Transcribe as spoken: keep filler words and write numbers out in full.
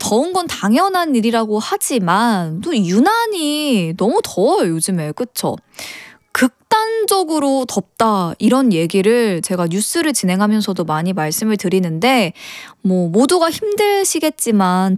더운 건 당연한 일이라고 하지만 또 유난히 너무 더워요, 요즘에. 그쵸? 극단적으로 덥다 이런 얘기를 제가 뉴스를 진행하면서도 많이 말씀을 드리는데 뭐 모두가 힘드시겠지만